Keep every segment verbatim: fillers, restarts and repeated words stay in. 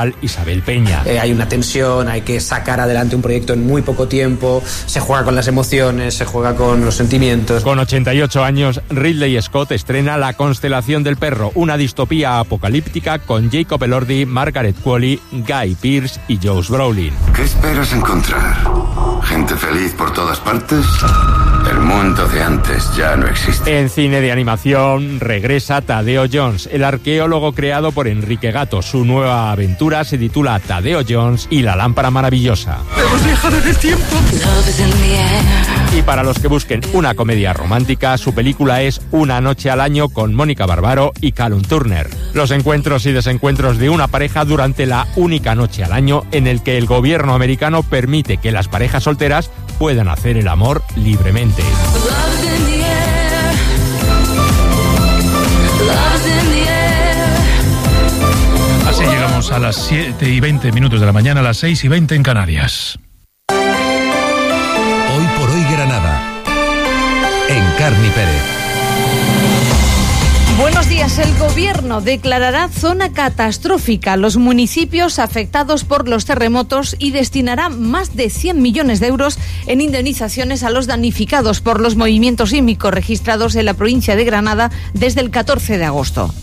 Isabel Peña. Eh, hay una tensión, hay que sacar adelante un proyecto en muy poco tiempo, se juega con las emociones, se juega con los sentimientos. Con ochenta y ocho años, Ridley Scott estrena La constelación del perro, una distopía apocalíptica con Jacob Elordi, Margaret Qualley, Guy Pearce y Josh Brolin. ¿Qué esperas encontrar? ¿Gente feliz por todas partes? El mundo de antes ya no existe. En cine de animación regresa Tadeo Jones, el arqueólogo creado por Enrique Gato. Su nueva aventura se titula Tadeo Jones y la lámpara maravillosa. ¡Hemos viajado en el tiempo! Y para los que busquen una comedia romántica, su película es Una noche al año con Mónica Barbaro y Callum Turner. Los encuentros y desencuentros de una pareja durante la única noche al año en el que el gobierno americano permite que las parejas solteras puedan hacer el amor libremente. Así llegamos a las siete y veinte minutos de la mañana, a las seis y veinte en Canarias. Hoy por hoy Granada, en Carni Pérez. Buenos días. El Gobierno declarará zona catastrófica los municipios afectados por los terremotos y destinará más de cien millones de euros en indemnizaciones a los damnificados por los movimientos sísmicos registrados en la provincia de Granada desde el catorce de agosto.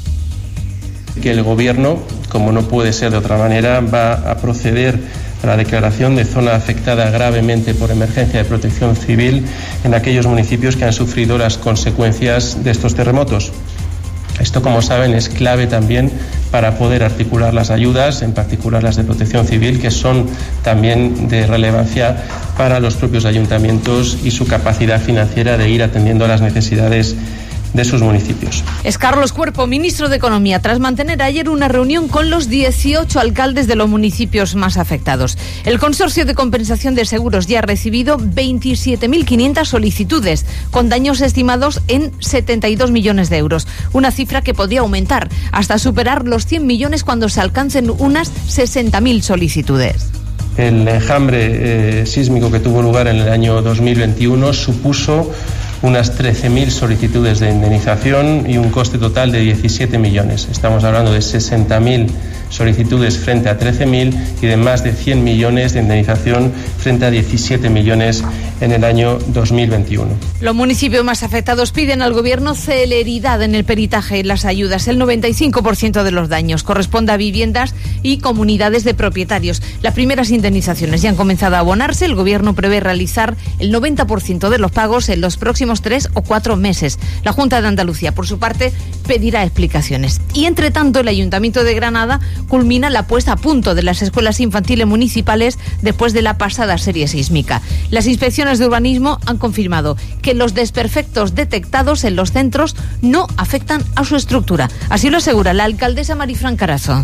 Que el Gobierno, como no puede ser de otra manera, va a proceder a la declaración de zona afectada gravemente por emergencia de protección civil en aquellos municipios que han sufrido las consecuencias de estos terremotos. Esto, como saben, es clave también para poder articular las ayudas, en particular las de protección civil, que son también de relevancia para los propios ayuntamientos y su capacidad financiera de ir atendiendo a las necesidades de sus municipios. Es Carlos Cuerpo, ministro de Economía, tras mantener ayer una reunión con los dieciocho alcaldes de los municipios más afectados. El Consorcio de Compensación de Seguros ya ha recibido veintisiete mil quinientas solicitudes, con daños estimados en setenta y dos millones de euros, una cifra que podría aumentar hasta superar los cien millones cuando se alcancen unas sesenta mil solicitudes. El enjambre eh, sísmico que tuvo lugar en el año dos mil veintiuno supuso unas trece mil solicitudes de indemnización y un coste total de diecisiete millones. Estamos hablando de sesenta mil solicitudes frente a trece mil y de más de cien millones de indemnización frente a diecisiete millones en el año dos mil veintiuno. Los municipios más afectados piden al Gobierno celeridad en el peritaje y las ayudas. El noventa y cinco por ciento de los daños corresponde a viviendas y comunidades de propietarios. Las primeras indemnizaciones ya han comenzado a abonarse. El Gobierno prevé realizar el noventa por ciento de los pagos en los próximos tres o cuatro meses. La Junta de Andalucía, por su parte, pedirá explicaciones. Y, entre tanto, el Ayuntamiento de Granada culmina la puesta a punto de las escuelas infantiles municipales después de la pasada serie sísmica. Las inspecciones de urbanismo han confirmado que los desperfectos detectados en los centros no afectan a su estructura. Así lo asegura la alcaldesa Marifran Carazo.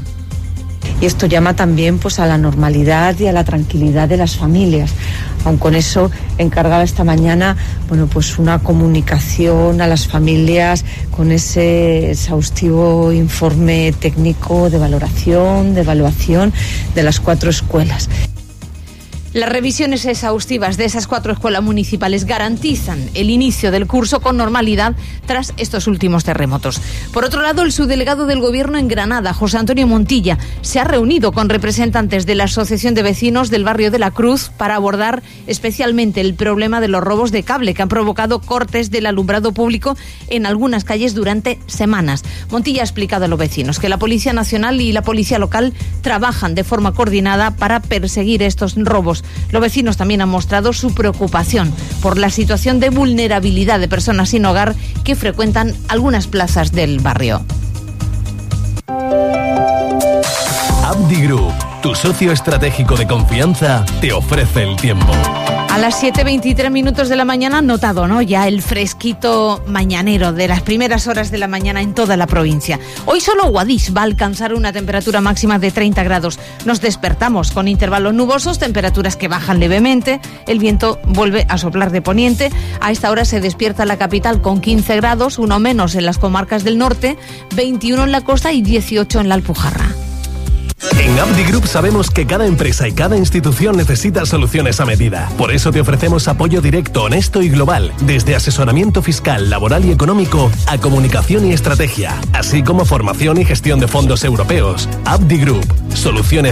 Y esto llama también pues a la normalidad y a la tranquilidad de las familias. Aun con eso, encargaba esta mañana bueno pues una comunicación a las familias con ese exhaustivo informe técnico de valoración, de evaluación de las cuatro escuelas. Las revisiones exhaustivas de esas cuatro escuelas municipales garantizan el inicio del curso con normalidad tras estos últimos terremotos. Por otro lado, el subdelegado del Gobierno en Granada, José Antonio Montilla, se ha reunido con representantes de la Asociación de Vecinos del barrio de la Cruz para abordar especialmente el problema de los robos de cable que han provocado cortes del alumbrado público en algunas calles durante semanas. Montilla ha explicado a los vecinos que la Policía Nacional y la Policía Local trabajan de forma coordinada para perseguir estos robos. Los vecinos también han mostrado su preocupación por la situación de vulnerabilidad de personas sin hogar que frecuentan algunas plazas del barrio. Abdi Group, tu socio estratégico de confianza, te ofrece el tiempo. A las siete y veintitrés minutos de la mañana han notado, ¿no?, ya el fresquito mañanero de las primeras horas de la mañana en toda la provincia. Hoy solo Guadix va a alcanzar una temperatura máxima de treinta grados. Nos despertamos con intervalos nubosos, temperaturas que bajan levemente, el viento vuelve a soplar de poniente. A esta hora se despierta la capital con quince grados, uno menos en las comarcas del norte, veintiuno en la costa y dieciocho en la Alpujarra. En Abdi Group sabemos que cada empresa y cada institución necesita soluciones a medida. Por eso te ofrecemos apoyo directo, honesto y global, desde asesoramiento fiscal, laboral y económico a comunicación y estrategia, así como formación y gestión de fondos europeos. Abdi Group, Soluciones